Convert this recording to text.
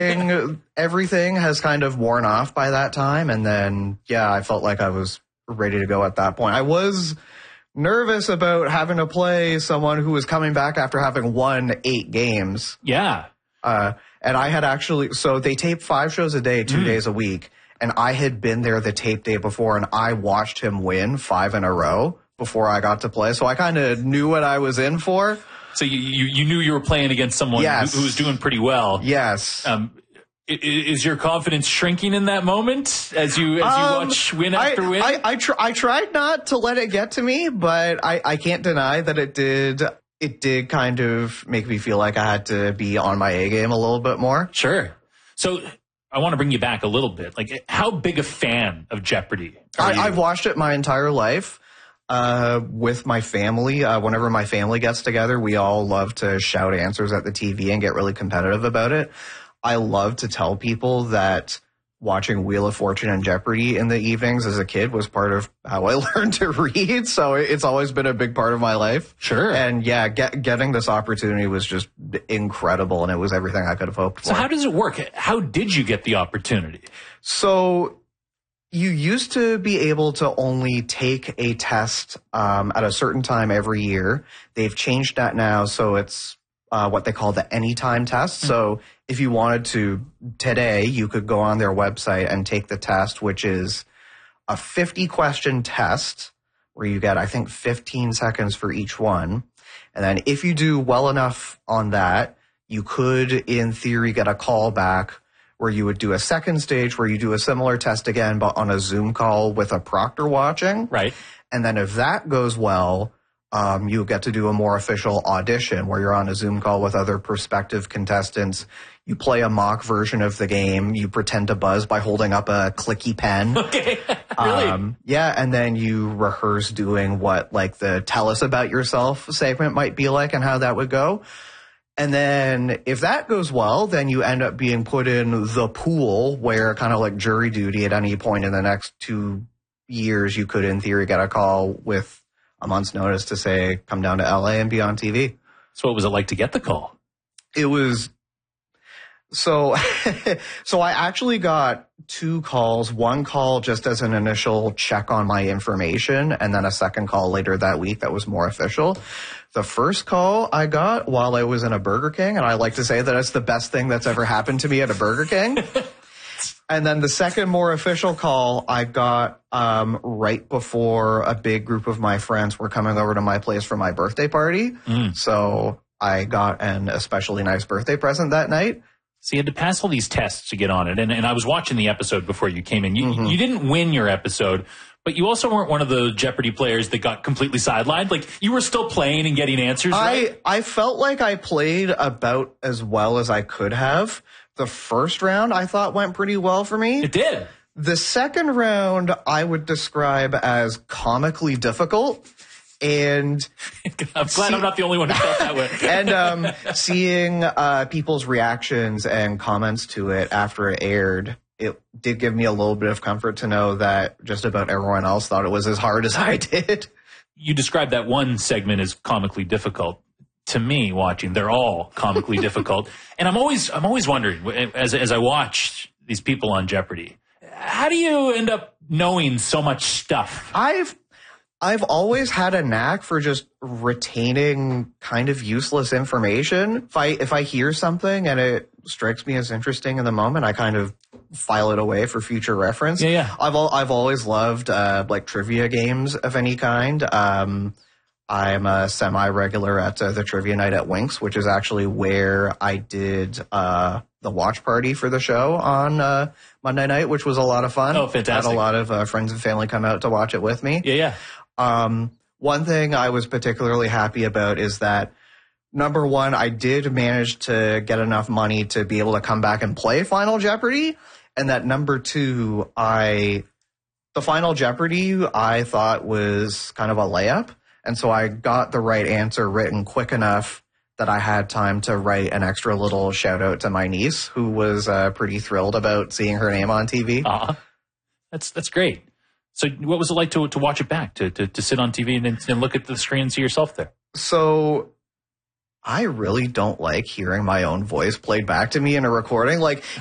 everything has kind of worn off by that time. And then, yeah, I felt like I was ready to go at that point. I was nervous about having to play someone who was coming back after having won 8 games. Yeah. And I had actually, so they tape 5 shows a day, 2 days a week. And I had been there the tape day before, and I watched him win 5 in a row before I got to play. So I kind of knew what I was in for. So you knew you were playing against someone who was doing pretty well. Yes. Is your confidence shrinking in that moment as you watch win after win? I tried not to let it get to me, but I can't deny that it did. It did kind of make me feel like I had to be on my A game a little bit more. Sure. So I want to bring you back a little bit. Like, how big a fan of Jeopardy are you? I've watched it my entire life with my family. Whenever my family gets together, we all love to shout answers at the TV and get really competitive about it. I love to tell people that watching Wheel of Fortune and Jeopardy in the evenings as a kid was part of how I learned to read. So it's always been a big part of my life. Sure. And yeah, getting this opportunity was just incredible, and it was everything I could have hoped for. So how does it work? How did you get the opportunity? So you used to be able to only take a test at a certain time every year. They've changed that now, so it's what they call the anytime test. So if you wanted to today, you could go on their website and take the test, which is a 50-question test where you get, I think, 15 seconds for each one. And then if you do well enough on that, you could, in theory, get a call back where you would do a second stage where you do a similar test again, but on a Zoom call with a proctor watching. Right. And then if that goes well, you get to do a more official audition where you're on a Zoom call with other prospective contestants. You play a mock version of the game. You pretend to buzz by holding up a clicky pen. Okay. Really? Yeah. And then you rehearse doing what like the tell us about yourself segment might be like and how that would go. And then if that goes well, then you end up being put in the pool where kind of like jury duty at any point in the next 2 years, you could in theory get a call with a month's notice to say, come down to LA and be on TV. So what was it like to get the call? It was so I actually got 2 calls, one call just as an initial check on my information, and then a second call later that week that was more official. The first call I got while I was in a Burger King, and I like to say that it's the best thing that's ever happened to me at a Burger King. And then the second more official call I got right before a big group of my friends were coming over to my place for my birthday party. So I got an especially nice birthday present that night. So you had to pass all these tests to get on it. And I was watching the episode before you came in. You didn't win your episode, but you also weren't one of the Jeopardy players that got completely sidelined. Like, you were still playing and getting answers, right? I felt like I played about as well as I could have. The first round I thought went pretty well for me. It did. The second round I would describe as comically difficult. And I'm glad I'm not the only one who felt that way. And seeing people's reactions and comments to it after it aired, it did give me a little bit of comfort to know that just about everyone else thought it was as hard as I did. You described that one segment as comically difficult. To me, watching, they're all comically difficult. And I'm always wondering, as I watch these people on Jeopardy, how do you end up knowing so much stuff? I've always had a knack for just retaining kind of useless information. If I hear something and it strikes me as interesting in the moment, I kind of file it away for future reference. Yeah. I've always loved like trivia games of any kind. I'm a semi-regular at the trivia night at Winx, which is actually where I did the watch party for the show on Monday night, which was a lot of fun. Oh, fantastic. Had a lot of friends and family come out to watch it with me. Yeah. One thing I was particularly happy about is that, number one, I did manage to get enough money to be able to come back and play Final Jeopardy. And that number two, the Final Jeopardy I thought was kind of a layup. And so I got the right answer written quick enough that I had time to write an extra little shout out to my niece, who was pretty thrilled about seeing her name on TV. That's great. So what was it like to watch it back, to sit on TV and look at the screen and see yourself there? So I really don't like hearing my own voice played back to me in a recording. Like,